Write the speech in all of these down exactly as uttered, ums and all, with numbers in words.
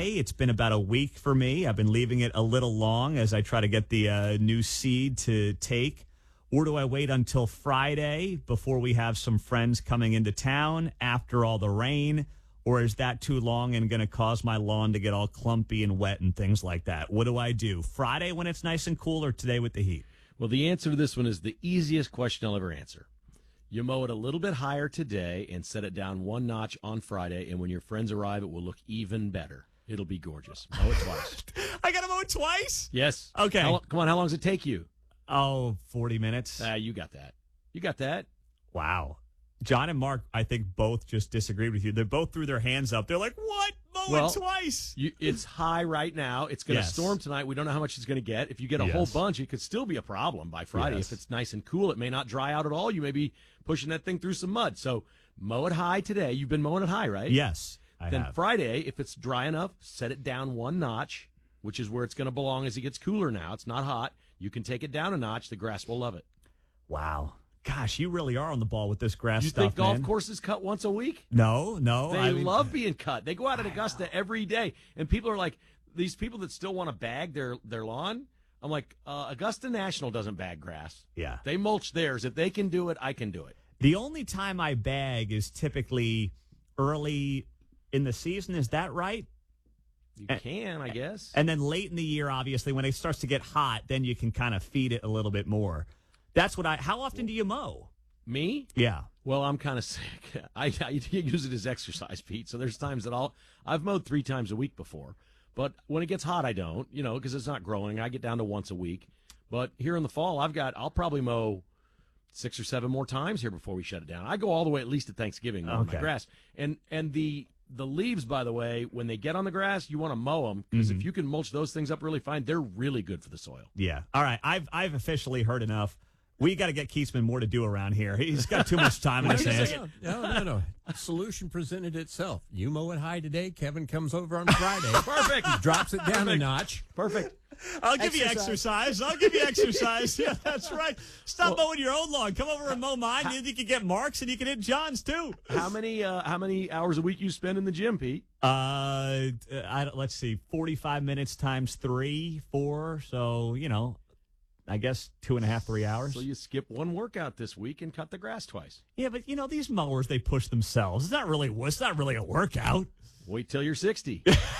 today. It's been about a week for me. I've been leaving it a little long as I try to get the uh, new seed to take. Or do I wait until Friday before we have some friends coming into town after all the rain? Or is that too long and going to cause my lawn to get all clumpy and wet and things like that? What do I do? Friday when it's nice and cool or today with the heat? Well, the answer to this one is the easiest question I'll ever answer. You mow it a little bit higher today and set it down one notch on Friday, and when your friends arrive, it will look even better. It'll be gorgeous. Mow it twice. I got to mow it twice? Yes. Okay. How, come on, how long does it take you? Oh, forty minutes. Ah, you got that. You got that. Wow. John and Mark, I think, both just disagreed with you. They both threw their hands up. They're like, what? Mow well, it twice. You, it's high right now. It's going to yes. storm tonight. We don't know how much it's going to get. If you get a yes. whole bunch, it could still be a problem by Friday. Yes. If it's nice and cool, it may not dry out at all. You may be pushing that thing through some mud. So mow it high today. You've been mowing it high, right? Yes, I Then have. Friday, if it's dry enough, set it down one notch, which is where it's going to belong as it gets cooler now. It's not hot. You can take it down a notch. The grass will love it. Wow. Gosh, you really are on the ball with this grass you stuff, think golf man. courses cut once a week? No, no. They I mean, love being cut. They go out at Augusta every day, and people are like, these people that still want to bag their, their lawn, I'm like, uh, Augusta National doesn't bag grass. Yeah. They mulch theirs. If they can do it, I can do it. The only time I bag is typically early in the season. Is that right? You can, I guess. And then late in the year, obviously, when it starts to get hot, then you can kind of feed it a little bit more. That's what I. How often do you mow? Me? Yeah. Well, I'm kind of sick. I, I use it as exercise, Pete. So there's times that I'll I've mowed three times a week before, but when it gets hot, I don't. You know, because it's not growing. I get down to once a week. But here in the fall, I've got. I'll probably mow six or seven more times here before we shut it down. I go all the way at least to Thanksgiving mowing Okay. my grass. And and the the leaves, by the way, when they get on the grass, you want to mow them because Mm-hmm. if you can mulch those things up really fine, they're really good for the soil. Yeah. All right. I've I've officially heard enough. We got to get Keesman more to do around here. He's got too much time in his hands. No, no, no. Solution presented itself. You mow it high today. Kevin comes over on Friday. Perfect. Drops it down Perfect. a notch. Perfect. I'll give you exercise. I'll give you exercise. Yeah, that's right. Stop mowing your own lawn. Come over and mow mine. You, you can get Mark's and you can hit John's too. How many uh, how many hours a week you spend in the gym, Pete? Uh, I don't, let's see, forty-five minutes times three, four. So you know, I guess two and a half, three hours. So you skip one workout this week and cut the grass twice. Yeah, but you know these mowers, they push themselves. It's not really. It's not really a workout. Wait till you're sixty.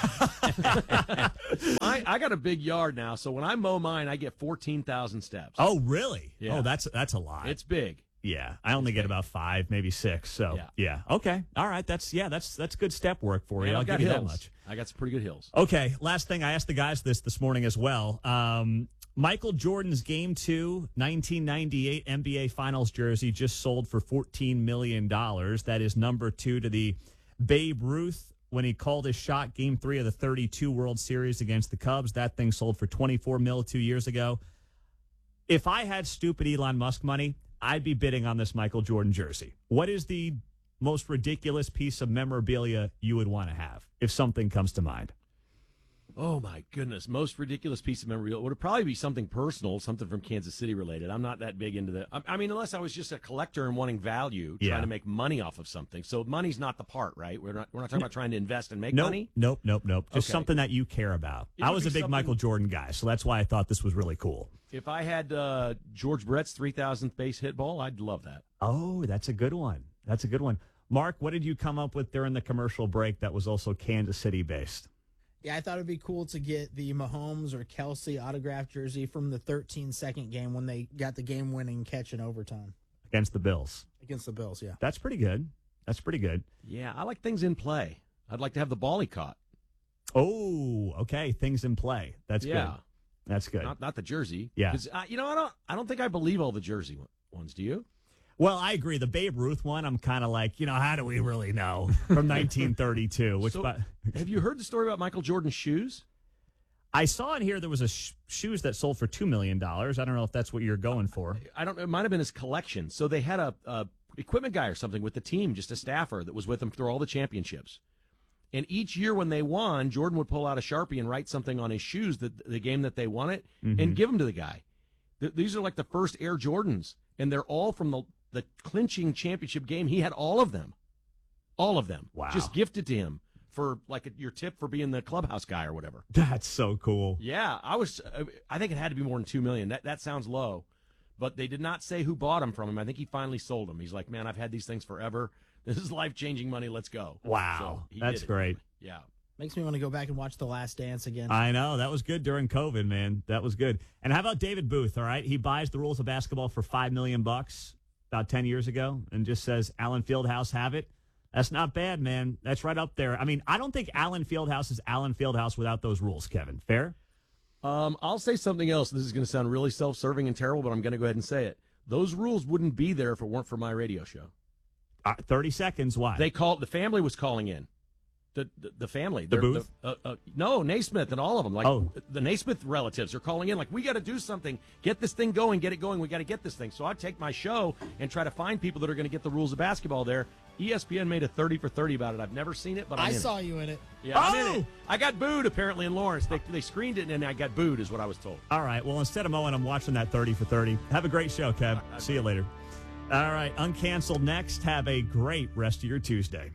I, I got a big yard now, so when I mow mine, I get fourteen thousand steps. Oh, really? Yeah. Oh, that's that's a lot. It's big. Yeah, I only get about five, maybe six. So Yeah. yeah, okay, all right. That's yeah, that's that's good step work for you. And I'll I got give you hills. that much. I got some pretty good hills. Okay, last thing, I asked the guys this this morning as well. Um, Michael Jordan's Game Two, nineteen ninety-eight N B A Finals jersey just sold for fourteen million dollars. That is number two to the Babe Ruth when he called his shot Game Three of the thirty-two World Series against the Cubs. That thing sold for twenty-four mil two years ago. If I had stupid Elon Musk money, I'd be bidding on this Michael Jordan jersey. What is the most ridiculous piece of memorabilia you would want to have if something comes to mind? Oh, my goodness. Most ridiculous piece of memorabilia. Would it probably be something personal, something from Kansas City related? I'm not that big into that. I, I mean, unless I was just a collector and wanting value, Yeah. trying to make money off of something. So money's not the part, right? We're not, we're not talking about trying to invest and make Nope, money? nope, nope, nope. Just Okay. something that you care about. It I would was be a big something- Michael Jordan guy, so that's why I thought this was really cool. If I had uh, George Brett's three thousandth base hit ball, I'd love that. Oh, that's a good one. That's a good one. Mark, what did you come up with during the commercial break that was also Kansas City based? Yeah, I thought it'd be cool to get the Mahomes or Kelsey autographed jersey from the thirteen second game when they got the game-winning catch in overtime Against the Bills. against the Bills, yeah. That's pretty good. That's pretty good. Yeah, I like things in play. I'd like to have the ball he caught. Oh, okay. Things in play. That's Yeah. good. That's good. Not not the jersey. Yeah. 'Cause, uh, you know, I don't I don't think I believe all the jersey one- ones. Do you? Well, I agree. The Babe Ruth one, I'm kind of like, you know, how do we really know? From nineteen thirty-two. Which, So, by, have you heard the story about Michael Jordan's shoes? I saw in here there was a sh- shoes that sold for two million dollars. I don't know if that's what you're going for. I don't. It might have been his collection. So they had a, a equipment guy or something with the team, just a staffer that was with them through all the championships. And each year when they won, Jordan would pull out a Sharpie and write something on his shoes, that the game that they won it, Mm-hmm. and give them to the guy. Th- these are like the first Air Jordans, and they're all from the the clinching championship game. He had all of them, all of them, Wow. just gifted to him for like your tip for being the clubhouse guy or whatever. That's so cool. Yeah, I was. Uh, I think it had to be more than two million. That that sounds low, but they did not say who bought them from him. I think he finally sold them. He's like, man, I've had these things forever. This is life changing money. Let's go. Wow, so that's great. Yeah, makes me want to go back and watch The Last Dance again. I know that was good during COVID, man. That was good. And how about David Booth? All right, he buys the rules of basketball for five million bucks about ten years ago, and just says, "Allen Fieldhouse, have it." That's not bad, man. That's right up there. I mean, I don't think Allen Fieldhouse is Allen Fieldhouse without those rules, Kevin. Fair? Um, I'll say something else. This is going to sound really self-serving and terrible, but I'm going to go ahead and say it. Those rules wouldn't be there if it weren't for my radio show. Uh, thirty seconds. Why? They called. The family was calling in. The the, the family. The They're- Booth? the- uh, uh, no, Naismith and all of them. Like Oh. the Naismith relatives are calling in. Like, we got to do something. Get this thing going. Get it going. We got to get this thing. So I take my show and try to find people that are going to get the rules of basketball there. E S P N made a thirty for thirty about it. I've never seen it, but I'm I in saw it. you in it. Yeah, I'm in Oh! it. I got booed apparently in Lawrence. They they screened it and I got booed, is what I was told. All right. Well, instead of mowing, I'm watching that thirty for thirty. Have a great show, Kev. See you later. All right. Uncanceled next. Have a great rest of your Tuesday.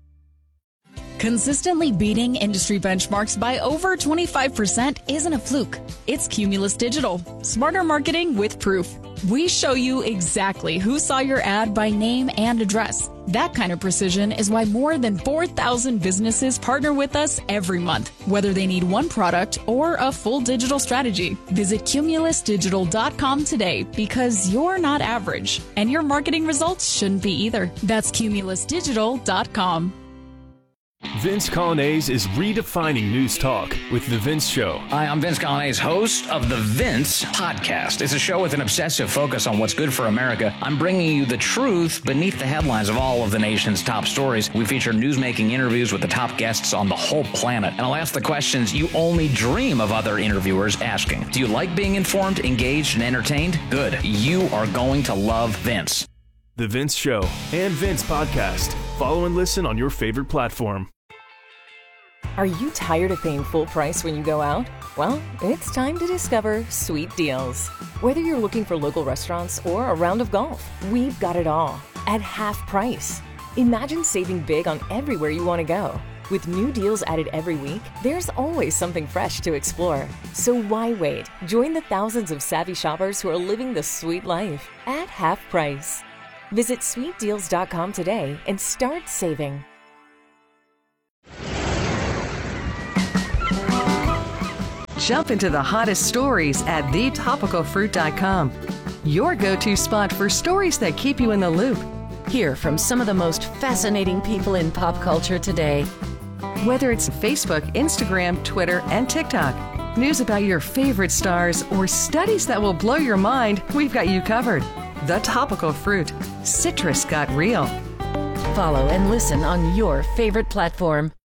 Consistently beating industry benchmarks by over twenty-five percent isn't a fluke. It's Cumulus Digital. Smarter marketing with proof. We show you exactly who saw your ad by name and address. That kind of precision is why more than four thousand businesses partner with us every month, whether they need one product or a full digital strategy. Visit cumulus digital dot com today, because you're not average, and your marketing results shouldn't be either. That's cumulus digital dot com. Vince Colonnese is redefining news talk with The Vince Show. Hi, I'm Vince Colonnese, host of The Vince Podcast. It's a show with an obsessive focus on what's good for America. I'm bringing you the truth beneath the headlines of all of the nation's top stories. We feature newsmaking interviews with the top guests on the whole planet. And I'll ask the questions you only dream of other interviewers asking. Do you like being informed, engaged, and entertained? Good. You are going to love Vince. The Vince Show and Vince Podcast. Follow and listen on your favorite platform. Are you tired of paying full price when you go out? Well, it's time to discover Sweet Deals. Whether you're looking for local restaurants or a round of golf, we've got it all at half price. Imagine saving big on everywhere you want to go. With new deals added every week, there's always something fresh to explore. So why wait? Join the thousands of savvy shoppers who are living the sweet life at half price. Visit sweet deals dot com today and start saving. Jump into the hottest stories at the topical fruit dot com. Your go-to spot for stories that keep you in the loop. Hear from some of the most fascinating people in pop culture today. Whether it's Facebook, Instagram, Twitter, and TikTok, news about your favorite stars, or studies that will blow your mind, we've got you covered. The Topical Fruit. Citrus got real. Follow and listen on your favorite platform.